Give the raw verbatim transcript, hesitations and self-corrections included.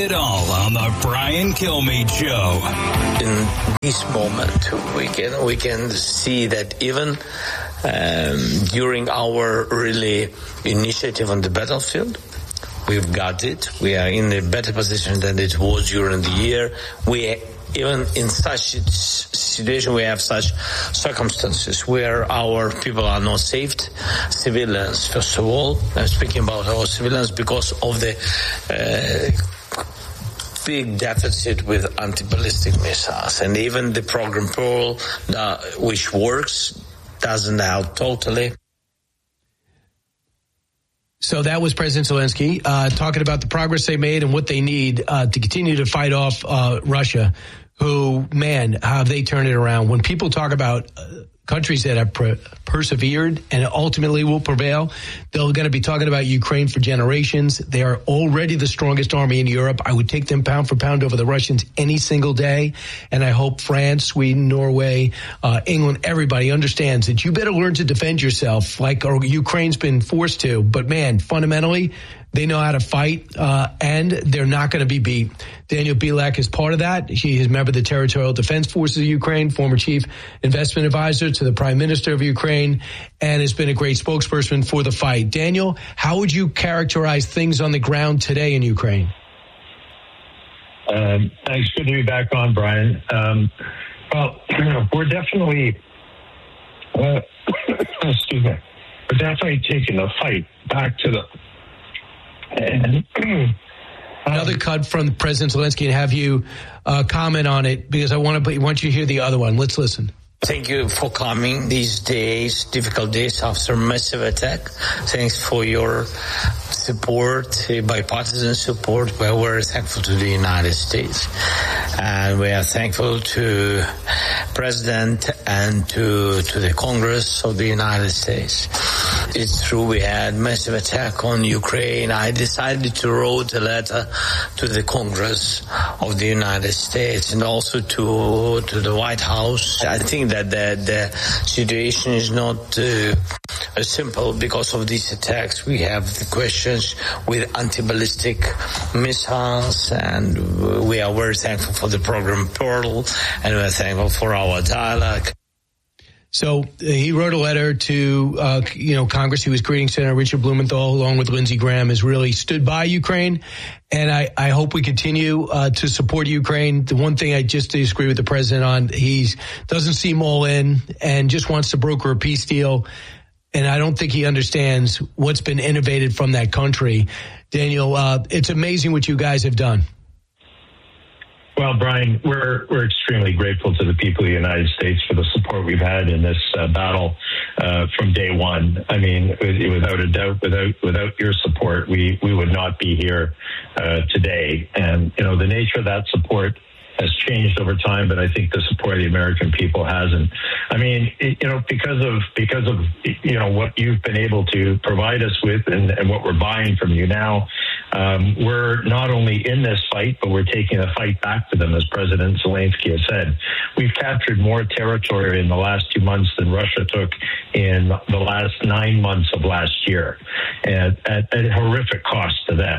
it all on the Brian Kilmeade Show. In this moment, we can we can see that even um, during our really initiative on the battlefield, we've got it. We are in a better position than it was during the year. We even in such a situation, we have such circumstances where our people are not saved. Civilians, first of all, I'm speaking about our civilians because of the uh, big deficit with anti-ballistic missiles. And even the program Pearl, uh, which works, doesn't help totally. So that was President Zelensky uh, talking about the progress they made and what they need uh, to continue to fight off uh, Russia, who, man, how have they turned it around. When people talk about uh, countries that have per- persevered and ultimately will prevail, they're going to be talking about Ukraine for generations. They are already the strongest army in Europe. I would take them pound for pound over the Russians any single day. And I hope France, Sweden, Norway, uh, England, everybody understands that you better learn to defend yourself like or Ukraine's been forced to. But, man, fundamentally, they know how to fight, uh, and they're not going to be beat. Daniel Bilak is part of that. He is a member of the Territorial Defense Forces of Ukraine, former chief investment advisor to the Prime Minister of Ukraine, and has been a great spokesperson for the fight. Daniel, how would you characterize things on the ground today in Ukraine? Um, thanks. Good to be back on, Brian. Um, well, we're definitely, uh, excuse me, we're definitely taking the fight back to the And, um, Another cut from President Zelensky and have you uh, comment on it because I want to. I want you to hear the other one. Let's listen. Thank you for coming these days, difficult days after massive attack. Thanks for your support, bipartisan support. We're very thankful to the United States. And we are thankful to President and to, to the Congress of the United States. It's true we had massive attack on Ukraine. I decided to write a letter to the Congress of the United States and also to, to the White House. I think that the, the situation is not uh, simple because of these attacks. We have the questions with anti-ballistic missiles, and we are very thankful for the program Pearl, and we're thankful for our dialogue. So uh, he wrote a letter to, uh, you know, Congress. He was greeting Senator Richard Blumenthal along with Lindsey Graham, has really stood by Ukraine. And I, I hope we continue uh, to support Ukraine. The one thing I just disagree with the president on, he doesn't seem all in and just wants to broker a peace deal. And I don't think he understands what's been innovated from that country. Daniel, uh, it's amazing what you guys have done. Well, Brian, we're we're extremely grateful to the people of the United States for the support we've had in this uh, battle uh, from day one. I mean, without a doubt, without without your support, we we would not be here uh, today. And you know, the nature of that support has changed over time, but I think the support of the American people hasn't. I mean, it, you know, because of because of you know what you've been able to provide us with, and, and what we're buying from you now. Um, we're not only in this fight, but we're taking the fight back to them, as President Zelensky has said. We've captured more territory in the last two months than Russia took in the last nine months of last year, and at, at a horrific cost to them.